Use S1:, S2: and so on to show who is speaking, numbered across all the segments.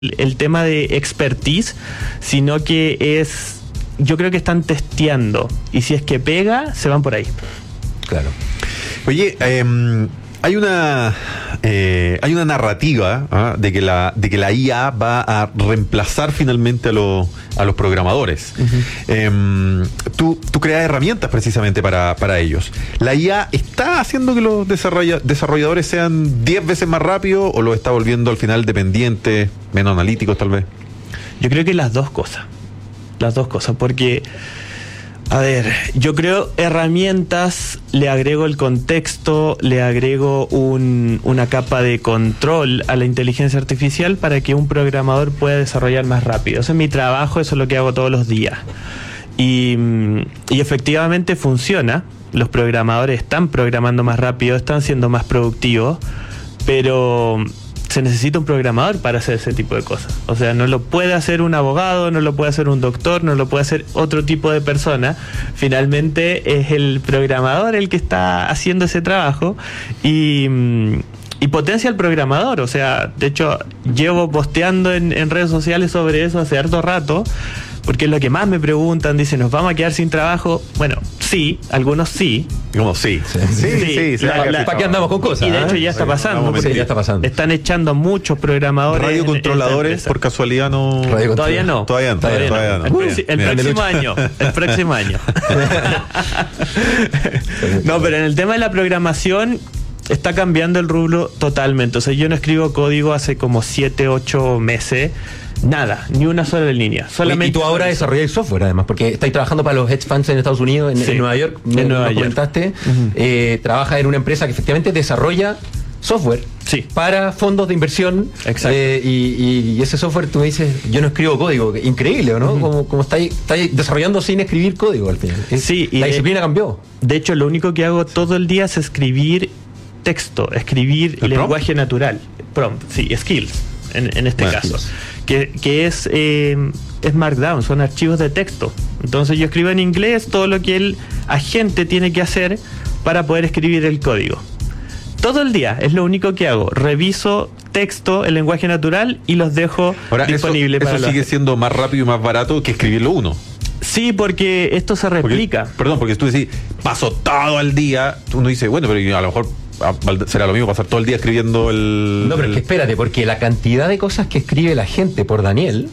S1: el tema de expertise, sino que yo creo que están testeando, y si es que pega, se van por ahí.
S2: Claro.
S3: Oye, hay una narrativa de que la IA va a reemplazar finalmente a los programadores. Uh-huh. Tú creas herramientas precisamente para ellos. ¿La IA está haciendo que los desarrolladores sean 10 veces más rápidos o los está volviendo al final dependientes, menos analíticos tal vez?
S1: Yo creo que las dos cosas, porque a ver, yo creo herramientas, le agrego el contexto, le agrego una capa de control a la inteligencia artificial para que un programador pueda desarrollar más rápido. Ese es mi trabajo, eso es lo que hago todos los días. Y efectivamente funciona. Los programadores están programando más rápido, están siendo más productivos, pero se necesita un programador para hacer ese tipo de cosas. O sea, no lo puede hacer un abogado, no lo puede hacer un doctor, no lo puede hacer otro tipo de persona. Finalmente es el programador el que está haciendo ese trabajo y potencia al programador. O sea, de hecho, llevo posteando en redes sociales sobre eso hace harto rato, porque es lo que más me preguntan. Dicen, ¿nos vamos a quedar sin trabajo? Bueno, sí, algunos sí.
S3: ¿Cómo sí? Sí.
S2: ¿Para qué andamos con cosas?
S1: Y de hecho ya está pasando.
S2: Ya está pasando.
S1: Están echando muchos programadores.
S3: ¿Radiocontroladores por casualidad no?
S1: Todavía no.
S3: Todavía no.
S1: El próximo año. No, pero en el tema de la programación está cambiando el rubro totalmente. O sea, yo no escribo código hace como 7, 8 meses. Nada, ni una sola línea. Solamente.
S2: Y tú ahora desarrollas software, además, porque estáis trabajando para los hedge funds en Estados Unidos, en Nueva York.
S1: En Nueva York.
S2: Comentaste. Uh-huh. Trabajas en una empresa que efectivamente desarrolla software para fondos de inversión.
S1: Exacto.
S2: Y ese software, tú me dices, yo no escribo código. Increíble, ¿no? Uh-huh. Como estáis desarrollando sin escribir código al final.
S1: Sí.
S2: La disciplina cambió.
S1: De hecho, lo único que hago todo el día es escribir texto, escribir lenguaje prompt? Natural. Prompt, skills, en este caso. Que es Markdown, son archivos de texto. Entonces yo escribo en inglés todo lo que el agente tiene que hacer para poder escribir el código. Todo el día es lo único que hago. Reviso texto, el lenguaje natural, y los dejo disponibles para
S3: eso sigue siendo más rápido y más barato que escribirlo uno.
S1: Sí, porque esto se replica.
S3: Porque tú decís, paso todo el día, uno dice, bueno, pero a lo mejor será lo mismo pasar todo el día escribiendo
S2: No, pero es que espérate, porque la cantidad de cosas que escribe la gente por Daniel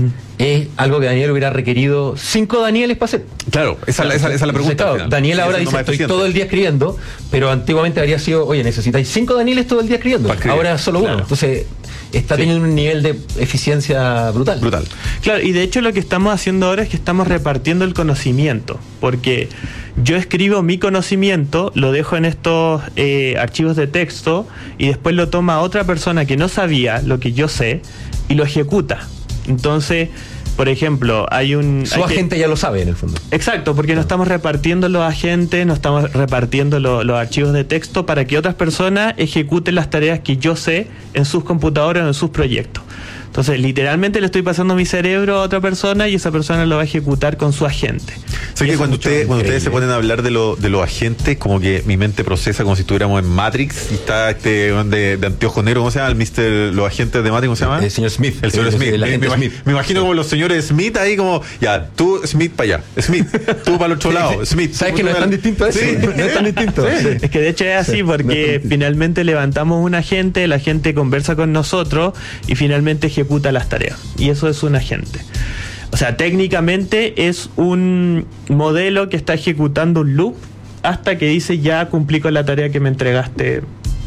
S2: es algo que Daniel hubiera requerido 5 Danieles para hacer.
S3: Claro, esa es la pregunta.
S2: Claro, Daniel ahora dice, estoy todo el día escribiendo, pero antiguamente habría sido, oye, necesitáis 5 Danieles todo el día escribiendo. Ahora solo uno. Entonces está teniendo un nivel de eficiencia brutal.
S1: Claro, y de hecho lo que estamos haciendo ahora es que estamos repartiendo el conocimiento, porque yo escribo mi conocimiento, lo dejo en estos archivos de texto, y después lo toma otra persona que no sabía lo que yo sé y lo ejecuta. Entonces, por ejemplo,
S2: su agente ya lo sabe en el fondo.
S1: Exacto, porque no estamos repartiendo los agentes, no estamos repartiendo los archivos de texto para que otras personas ejecuten las tareas que yo sé en sus computadoras o en sus proyectos. Entonces, literalmente le estoy pasando mi cerebro a otra persona y esa persona lo va a ejecutar con su agente.
S3: ¿Sabes que cuando ustedes se ponen a hablar de los agentes, como que mi mente procesa como si estuviéramos en Matrix y está de anteojo negro, ¿cómo se llama? Los agentes de Matrix, ¿cómo se llama?
S2: El señor Smith.
S3: El señor Smith. Me imagino como los señores Smith ahí como, ya, tú Smith para allá, Smith, tú para el otro lado, Smith.
S2: ¿Sabes que no es tan distinto eso?
S3: Sí.
S2: No es tan distinto.
S1: Sí. Es que de hecho es así, porque finalmente levantamos un agente, la gente conversa con nosotros y finalmente ejecuta las tareas. Y eso es un agente. O sea, técnicamente es un modelo que está ejecutando un loop hasta que dice ya cumplí con la tarea que me entregaste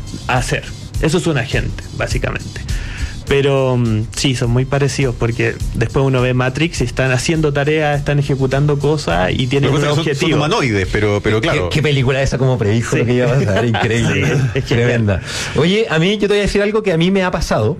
S1: a hacer. Eso es un agente, básicamente. Pero sí, son muy parecidos, porque después uno ve Matrix y están haciendo tareas, están ejecutando cosas y tienen un objetivo.
S3: Son humanoides, pero claro.
S2: ¿Qué película esa como predijo lo que iba a pasar? Increíble. Sí, es tremenda. Oye, a mí yo te voy a decir algo que a mí me ha pasado.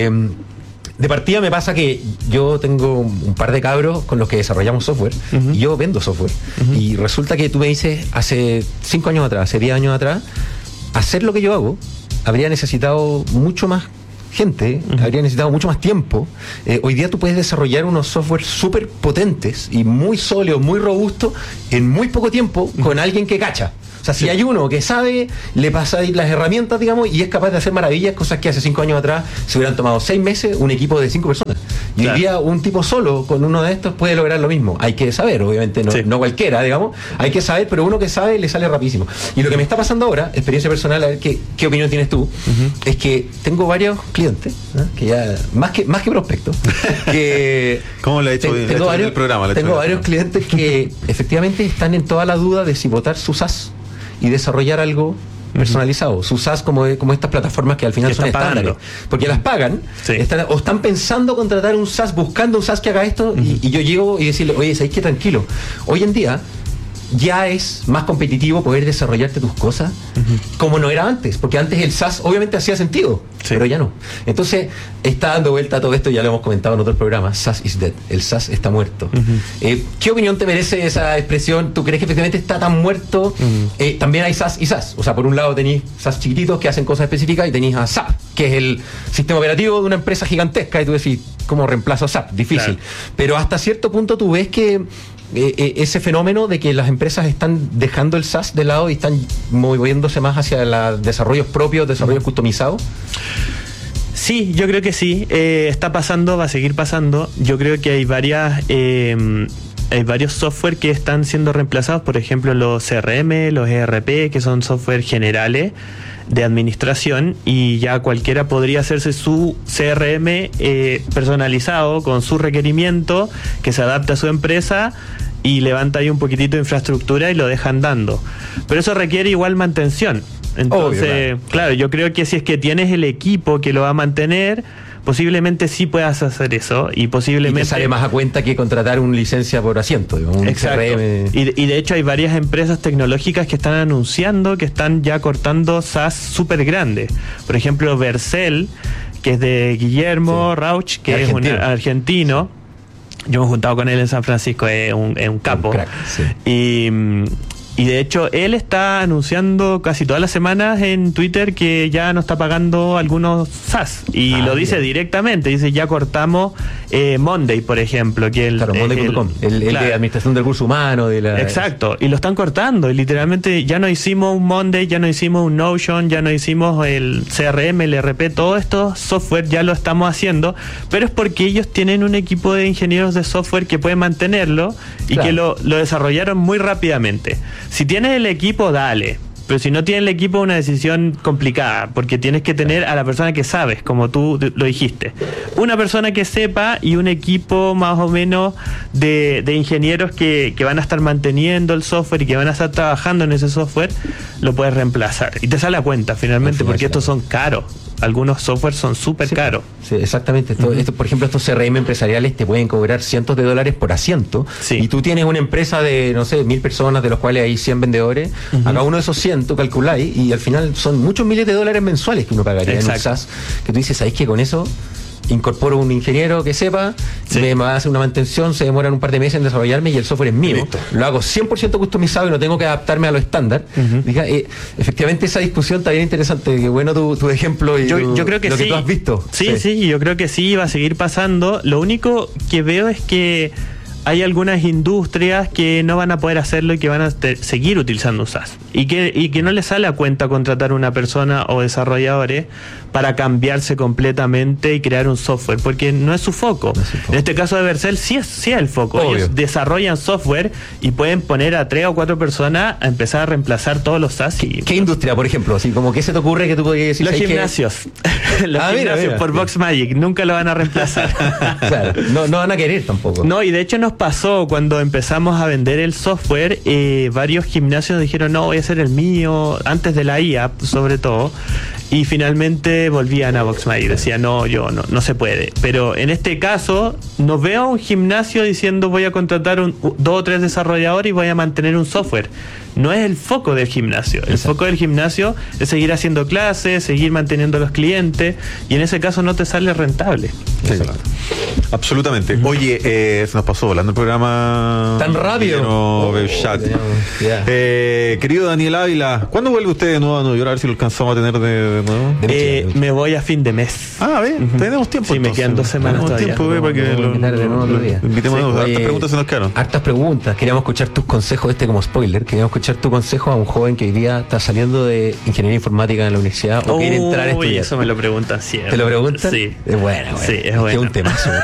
S2: De partida me pasa que yo tengo un par de cabros con los que desarrollamos software y yo vendo software. Y resulta que tú me dices, hace 5 años atrás, hace 10 años atrás, hacer lo que yo hago habría necesitado mucho más gente, habría necesitado mucho más tiempo. Hoy día tú puedes desarrollar unos software súper potentes y muy sólidos, muy robustos en muy poco tiempo con alguien que cacha. O sea, si hay uno que sabe, le pasa las herramientas, digamos, y es capaz de hacer maravillas, cosas que hace 5 años atrás se hubieran tomado 6 meses un equipo de 5 personas. Y hoy día un tipo solo con uno de estos puede lograr lo mismo. Hay que saber, obviamente, no cualquiera, digamos, hay que saber, pero uno que sabe le sale rapidísimo. Y lo que me está pasando ahora, experiencia personal, a ver qué opinión tienes tú, es que tengo varios clientes, que ya, más que prospectos, que
S3: ¿cómo le he hecho
S2: tengo varios,
S3: el programa?
S2: Tengo varios clientes que efectivamente están en toda la duda de si botar su SaaS y desarrollar algo personalizado. Su SaaS como estas plataformas que al final son estándares. Porque las pagan, están pensando contratar un SaaS, buscando un SaaS que haga esto, y yo llego y decirle, oye, ¿sabes qué? Tranquilo. Hoy en día ya es más competitivo poder desarrollarte tus cosas como no era antes, porque antes el SaaS obviamente hacía sentido, pero ya no. Entonces está dando vuelta a todo esto, ya lo hemos comentado en otros programas, SaaS is dead, el SaaS está muerto. ¿Qué opinión te merece esa expresión? ¿Tú crees que efectivamente está tan muerto? También hay SaaS y SaaS, o sea, por un lado tenéis SaaS chiquititos que hacen cosas específicas y tenéis a SAP, que es el sistema operativo de una empresa gigantesca, y tú decís, ¿cómo reemplazo a SAP? Difícil. Pero hasta cierto punto tú ves que ese fenómeno de que las empresas están dejando el SaaS de lado y están moviéndose más hacia desarrollos propios, desarrollos customizados.
S1: Sí, yo creo que sí. Está pasando, va a seguir pasando. Yo creo que hay varios software que están siendo reemplazados, por ejemplo los CRM, los ERP, que son software generales de administración, y ya cualquiera podría hacerse su CRM personalizado con su requerimiento que se adapte a su empresa y levanta ahí un poquitito de infraestructura y lo deja andando. Pero eso requiere igual mantención. Entonces, claro, yo creo que si es que tienes el equipo que lo va a mantener, posiblemente sí puedas hacer eso, y posiblemente...
S2: Y te sale más a cuenta que contratar una licencia por asiento, un
S1: exacto.
S2: CRM.
S1: Y de hecho hay varias empresas tecnológicas que están anunciando que están ya cortando SaaS súper grandes. Por ejemplo, Vercel, que es de Guillermo Rauch, que es un argentino. Yo me he juntado con él en San Francisco, es un capo. Un crack, y de hecho él está anunciando casi todas las semanas en Twitter que ya no está pagando algunos SaaS, y lo dice directamente, dice ya cortamos Monday, por ejemplo, que
S2: Monday.com, el de administración del recurso humano
S1: exacto, y lo están cortando, y literalmente ya no hicimos un Monday, ya no hicimos un Notion, ya no hicimos el CRM, el ERP, todo esto software ya lo estamos haciendo, pero es porque ellos tienen un equipo de ingenieros de software que pueden mantenerlo y que lo desarrollaron muy rápidamente. Si tienes el equipo, dale. Pero si no tienes el equipo, es una decisión complicada, porque tienes que tener a la persona que sabes, como tú lo dijiste. Una persona que sepa y un equipo más o menos de ingenieros que van a estar manteniendo el software y que van a estar trabajando en ese software, lo puedes reemplazar. Y te sale a cuenta finalmente, porque estos son caros. Algunos software son súper caros.
S2: Sí, exactamente. Esto, por ejemplo, estos CRM empresariales te pueden cobrar cientos de dólares por asiento. Y tú tienes una empresa de, no sé, 1000 personas, de los cuales hay 100 vendedores. A cada uno de esos 100 tú calculáis, y al final son muchos miles de dólares mensuales que uno pagaría en un SaaS. Que tú dices, ¿sabéis que con eso incorporo un ingeniero que sepa, me va a hacer una mantención, se demoran un par de meses en desarrollarme y el software es mío? Listo. Lo hago 100% customizado y no tengo que adaptarme a lo estándar. Efectivamente, esa discusión está bien interesante. Qué bueno tu ejemplo y
S1: yo creo que
S2: lo que tú has visto.
S1: Sí, yo creo que sí, va a seguir pasando. Lo único que veo es que hay algunas industrias que no van a poder hacerlo y que van a seguir utilizando SaaS. Y que no les sale a cuenta contratar una persona o desarrolladores para cambiarse completamente y crear un software, porque no es su foco. En este caso de Vercel sí es el foco. Obvio. Ellos desarrollan software y pueden poner a 3 o 4 personas a empezar a reemplazar todos los SaaS.
S2: ¿Qué industria, por ejemplo? Así como, ¿qué se te ocurre que tú podrías decir?
S1: Los gimnasios. Los gimnasios por Boxmagic. Nunca lo van a reemplazar.
S2: Claro, no van a querer tampoco.
S1: No, y de hecho nos pasó cuando empezamos a vender el software, varios gimnasios dijeron, no, voy a hacer el mío, antes de la IA sobre todo, y finalmente volvían a Boxmagic, decían, no se puede. Pero en este caso no veo un gimnasio diciendo voy a contratar 2 o 3 desarrolladores y voy a mantener un software. No es el foco del gimnasio. El foco del gimnasio es seguir haciendo clases, seguir manteniendo a los clientes, y en ese caso no te sale rentable.
S3: Exacto. Absolutamente. Oye, se nos pasó volando el programa.
S2: Tan rápido.
S3: Querido Daniel Ávila, ¿cuándo vuelve usted de nuevo a Nueva York? A ver si lo alcanzamos a tener de nuevo.
S1: Me voy a fin de mes.
S3: Tenemos tiempo.
S1: Sí, me quedan 2 semanas todavía.
S3: Para que invitemos. Hartas preguntas se nos quedaron.
S2: Hartas preguntas. Queríamos escuchar tus consejos, como spoiler. Queríamos escuchar tu consejo a un joven que hoy día está saliendo de ingeniería informática en la universidad o quiere entrar a estudiar.
S1: Eso me lo preguntan siempre.
S2: ¿Te lo preguntan?
S1: Sí.
S2: Es bueno.
S1: Sí, es bueno.
S2: Es un temazo.